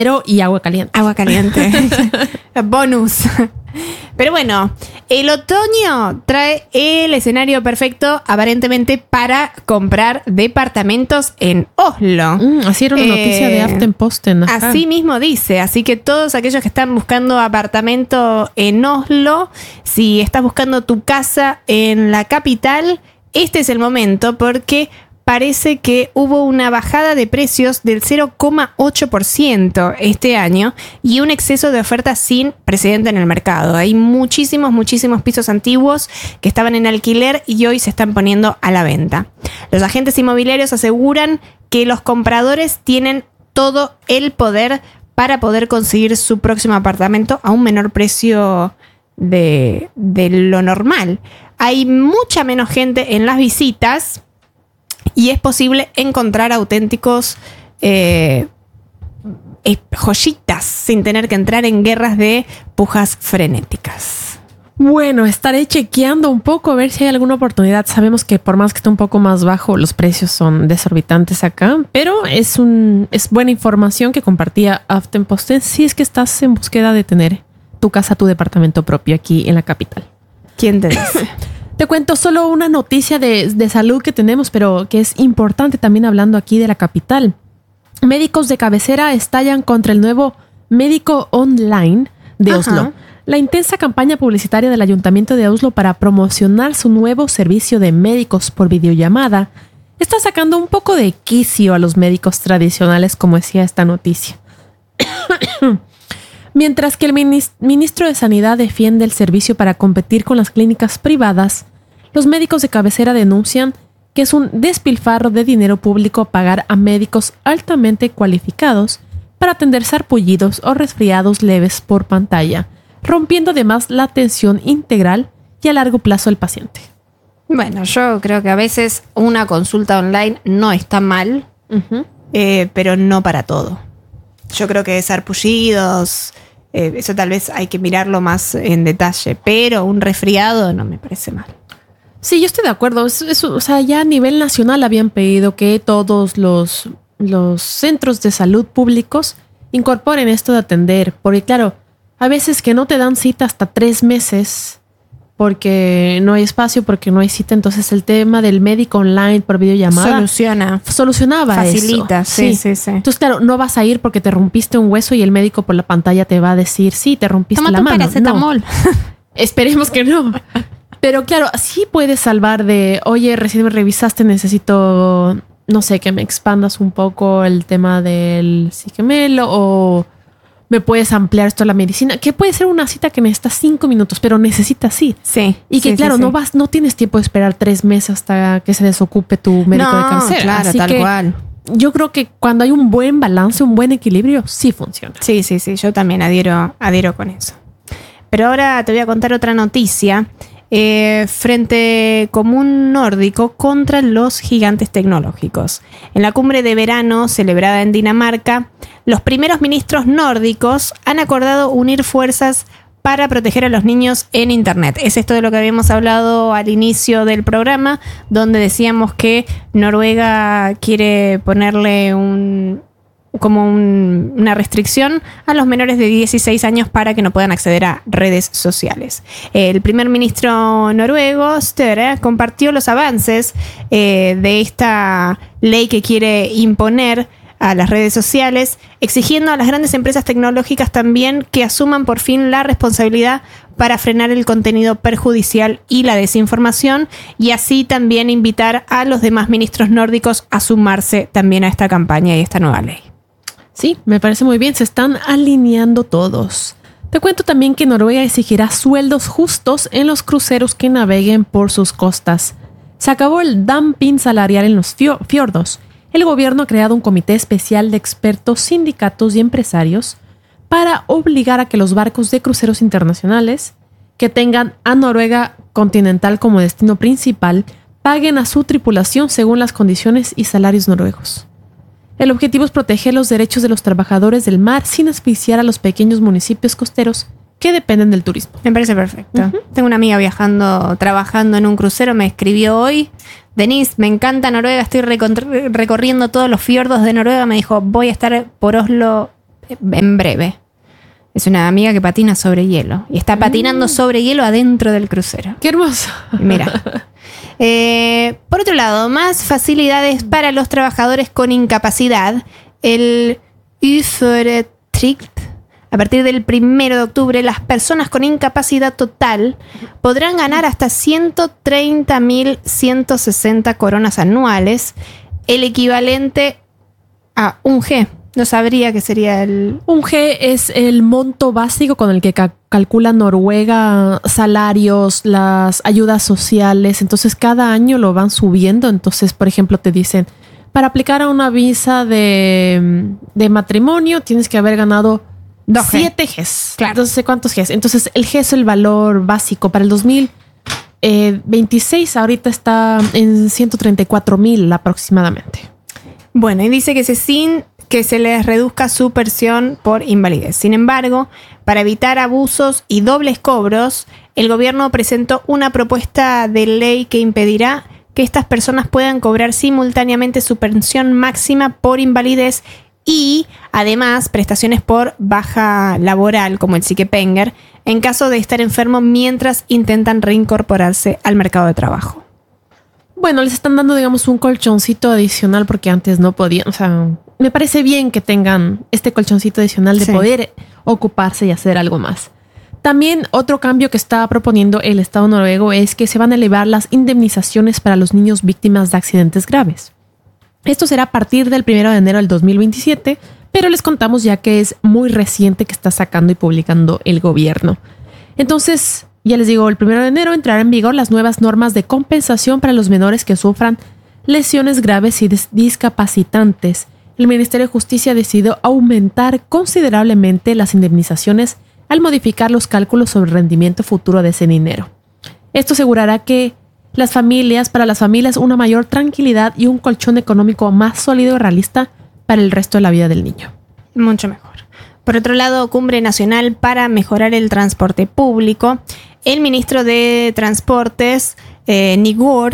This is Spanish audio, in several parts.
y agua caliente. Agua caliente. Bonus. Pero bueno, el otoño trae el escenario perfecto aparentemente para comprar departamentos en Oslo. Así era una noticia de Aftenposten. Así mismo dice. Así que todos aquellos que están buscando apartamento en Oslo, si estás buscando tu casa en la capital, este es el momento porque parece que hubo una bajada de precios del 0,8% este año y un exceso de ofertas sin precedente en el mercado. Hay muchísimos pisos antiguos que estaban en alquiler y hoy se están poniendo a la venta. Los agentes inmobiliarios aseguran que los compradores tienen todo el poder para poder conseguir su próximo apartamento a un menor precio de lo normal. Hay mucha menos gente en las visitas y es posible encontrar auténticos joyitas sin tener que entrar en guerras de pujas frenéticas. Bueno, estaré chequeando un poco a ver si hay alguna oportunidad. Sabemos que por más que esté un poco más bajo, los precios son desorbitantes acá, pero es buena información que compartía Aftenposten si es que estás en búsqueda de tener tu casa, tu departamento propio aquí en la capital. ¿Quién te dice? Te cuento solo una noticia de salud que tenemos, pero que es importante también hablando aquí de la capital. Médicos de cabecera estallan contra el nuevo Médico Online de Oslo. La intensa campaña publicitaria del Ayuntamiento de Oslo para promocionar su nuevo servicio de médicos por videollamada está sacando un poco de quicio a los médicos tradicionales, como decía esta noticia. Mientras que el ministro de Sanidad defiende el servicio para competir con las clínicas privadas, los médicos de cabecera denuncian que es un despilfarro de dinero público pagar a médicos altamente cualificados para atender sarpullidos o resfriados leves por pantalla, rompiendo además la atención integral y a largo plazo del paciente. Bueno, yo creo que a veces una consulta online no está mal, pero no para todo. Yo creo que sarpullidos, eso tal vez hay que mirarlo más en detalle, pero un resfriado no me parece mal. Sí, yo estoy de acuerdo. O sea, ya a nivel nacional habían pedido que todos los centros de salud públicos incorporen esto de atender. Porque claro, a veces que no te dan cita hasta 3 meses porque no hay espacio, porque no hay cita. Entonces el tema del médico online por videollamada solucionaba facilita, eso. Sí. Entonces claro, no vas a ir porque te rompiste un hueso y el médico por la pantalla te va a decir, sí, te rompiste la mano. Paracetamol. No. Esperemos que no. Pero claro, sí puedes salvar de, oye, recién me revisaste, necesito, no sé, que me expandas un poco el tema del psiquemelo o me puedes ampliar esto a la medicina, que puede ser una cita que necesitas 5 minutos, pero necesitas ir. Sí. Y que claro, no tienes tiempo de esperar 3 meses hasta que se desocupe tu médico de cabecera. Claro, así tal cual. Yo creo que cuando hay un buen balance, un buen equilibrio, sí funciona. Sí, yo también adhiero con eso. Pero ahora te voy a contar otra noticia. Frente común nórdico contra los gigantes tecnológicos. En la cumbre de verano celebrada en Dinamarca, los primeros ministros nórdicos han acordado unir fuerzas para proteger a los niños en Internet. Es esto de lo que habíamos hablado al inicio del programa, donde decíamos que Noruega quiere ponerle una restricción a los menores de 16 años para que no puedan acceder a redes sociales. El primer ministro noruego, Støre, compartió los avances de esta ley que quiere imponer a las redes sociales, exigiendo a las grandes empresas tecnológicas también que asuman por fin la responsabilidad para frenar el contenido perjudicial y la desinformación, y así también invitar a los demás ministros nórdicos a sumarse también a esta campaña y esta nueva ley. Sí, me parece muy bien. Se están alineando todos. Te cuento también que Noruega exigirá sueldos justos en los cruceros que naveguen por sus costas. Se acabó el dumping salarial en los fiordos. El gobierno ha creado un comité especial de expertos, sindicatos y empresarios para obligar a que los barcos de cruceros internacionales que tengan a Noruega continental como destino principal paguen a su tripulación según las condiciones y salarios noruegos. El objetivo es proteger los derechos de los trabajadores del mar sin asfixiar a los pequeños municipios costeros que dependen del turismo. Me parece perfecto. Tengo una amiga trabajando en un crucero, me escribió hoy: Denise, me encanta Noruega, estoy recorriendo todos los fiordos de Noruega. Me dijo, voy a estar por Oslo en breve. Es una amiga que patina sobre hielo. Y está patinando sobre hielo adentro del crucero. ¡Qué hermoso! Mira. Por otro lado, más facilidades para los trabajadores con incapacidad. El Uføretrygd. A partir del 1 de octubre, las personas con incapacidad total podrán ganar hasta 130.160 coronas anuales, el equivalente a un G. No sabría qué sería el... Un G es el monto básico con el que calcula Noruega salarios, las ayudas sociales. Entonces, cada año lo van subiendo. Entonces, por ejemplo, te dicen, para aplicar a una visa de matrimonio tienes que haber ganado 7 Gs. Claro. Entonces, ¿cuántos Gs? Entonces, el G es el valor básico. Para el 2026 ahorita está en 134.000 aproximadamente. Bueno, y dice que sin que se les reduzca su pensión por invalidez. Sin embargo, para evitar abusos y dobles cobros, el gobierno presentó una propuesta de ley que impedirá que estas personas puedan cobrar simultáneamente su pensión máxima por invalidez y, además, prestaciones por baja laboral, como el Sykepenger, en caso de estar enfermo mientras intentan reincorporarse al mercado de trabajo. Bueno, les están dando, digamos, un colchoncito adicional porque antes no podían. O sea, me parece bien que tengan este colchoncito adicional de poder ocuparse y hacer algo más. También otro cambio que está proponiendo el Estado noruego es que se van a elevar las indemnizaciones para los niños víctimas de accidentes graves. Esto será a partir del 1 de enero del 2027, pero les contamos ya que es muy reciente que está sacando y publicando el gobierno. Entonces, ya les digo, el 1 de enero entrarán en vigor las nuevas normas de compensación para los menores que sufran lesiones graves y discapacitantes. El Ministerio de Justicia decidió aumentar considerablemente las indemnizaciones al modificar los cálculos sobre el rendimiento futuro de ese dinero. Esto asegurará que para las familias, una mayor tranquilidad y un colchón económico más sólido y realista para el resto de la vida del niño. Mucho mejor. Por otro lado, Cumbre Nacional para mejorar el transporte público. El ministro de Transportes, Nygaard,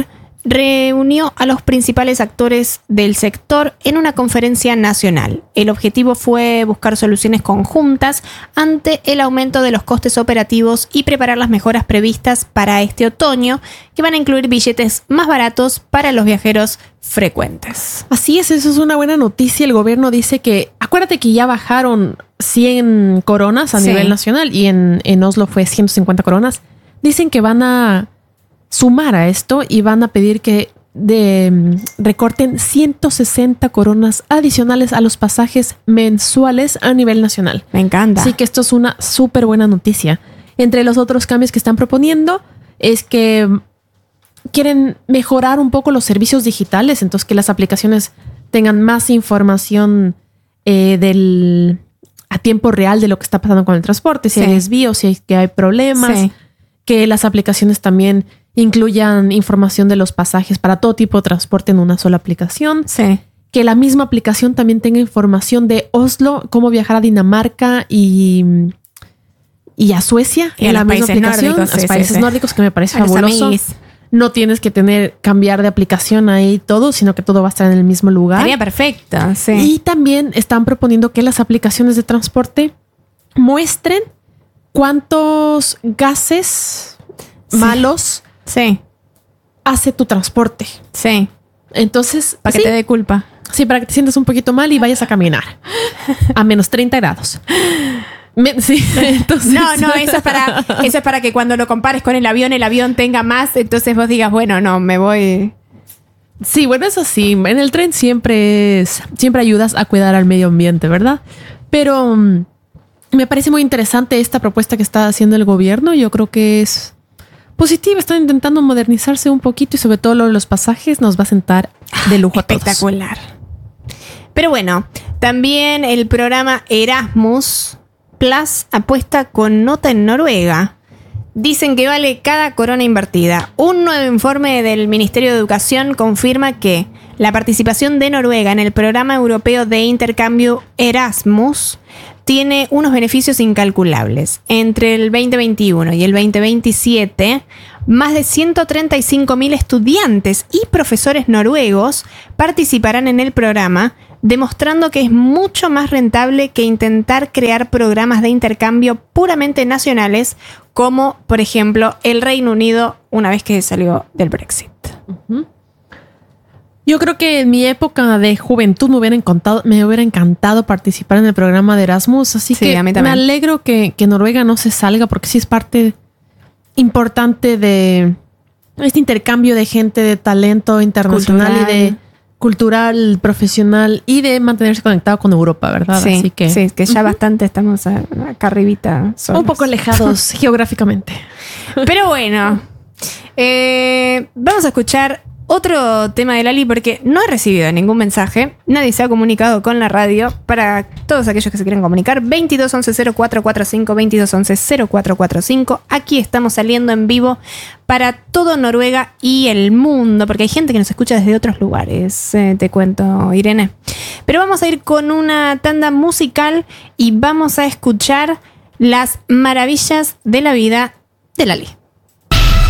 reunió a los principales actores del sector en una conferencia nacional. El objetivo fue buscar soluciones conjuntas ante el aumento de los costes operativos y preparar las mejoras previstas para este otoño, que van a incluir billetes más baratos para los viajeros frecuentes. Así es, eso es una buena noticia. El gobierno dice que, acuérdate que ya bajaron 100 coronas a nivel nacional y en Oslo fue 150 coronas. Dicen que van a sumar a esto y van a pedir que recorten 160 coronas adicionales a los pasajes mensuales a nivel nacional. Me encanta. Así que esto es una súper buena noticia. Entre los otros cambios que están proponiendo es que quieren mejorar un poco los servicios digitales, entonces que las aplicaciones tengan más información a tiempo real de lo que está pasando con el transporte, si hay desvíos, si hay problemas, que las aplicaciones también incluyan información de los pasajes para todo tipo de transporte en una sola aplicación. Que la misma aplicación también tenga información de Oslo, cómo viajar a Dinamarca y a Suecia. Y a la los misma países aplicación, nórdicos. a los países nórdicos, que me parece a fabuloso. No tienes que cambiar de aplicación ahí todo, sino que todo va a estar en el mismo lugar. Sería perfecto, Y también están proponiendo que las aplicaciones de transporte muestren cuántos gases malos hace tu transporte. Entonces, para que te dé culpa. Sí, para que te sientas un poquito mal y vayas a caminar a menos 30 grados. Entonces... No, eso es para que cuando lo compares con el avión tenga más, entonces vos digas, bueno, no, me voy. Sí, bueno, eso sí, en el tren siempre ayudas a cuidar al medio ambiente, ¿verdad? Pero me parece muy interesante esta propuesta que está haciendo el gobierno. Yo creo que es positiva, están intentando modernizarse un poquito y sobre todo lo de los pasajes nos va a sentar de lujo a todos. Espectacular. Pero bueno, también el programa Erasmus Plus apuesta con nota en Noruega. Dicen que vale cada corona invertida. Un nuevo informe del Ministerio de Educación confirma que la participación de Noruega en el programa europeo de intercambio Erasmus tiene unos beneficios incalculables. Entre el 2021 y el 2027, más de 135.000 estudiantes y profesores noruegos participarán en el programa, demostrando que es mucho más rentable que intentar crear programas de intercambio puramente nacionales, como por ejemplo el Reino Unido una vez que salió del Brexit. Yo creo que en mi época de juventud me hubiera encantado participar en el programa de Erasmus, así Sí, que a mí me también. alegro que Noruega no se salga, porque sí es parte importante de este intercambio de gente, de talento internacional Cultural. y de cultural, profesional y de mantenerse conectado con Europa, ¿verdad? Sí, Así que sí, que ya bastante estamos acá arribita solos. un poco alejados geográficamente. Pero bueno, vamos a escuchar otro tema de Lali porque no he recibido ningún mensaje. Nadie se ha comunicado con la radio. Para todos aquellos que se quieren comunicar, 2211-0445, 2211-0445. Aquí estamos saliendo en vivo para todo Noruega y el mundo, porque hay gente que nos escucha desde otros lugares, te cuento, Irene. Pero vamos a ir con una tanda musical y vamos a escuchar las maravillas de la vida de Lali.